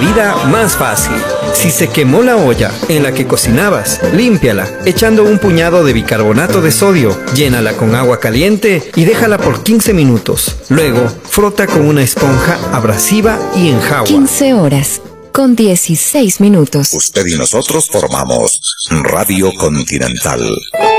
vida más fácil. Si se quemó la olla en la que cocinabas, límpiala echando un puñado de bicarbonato de sodio, llénala con agua caliente y déjala por 15 minutos. Luego, frota con una esponja abrasiva y enjagua. 15 horas con 16 minutos. Usted y nosotros formamos Radio Continental.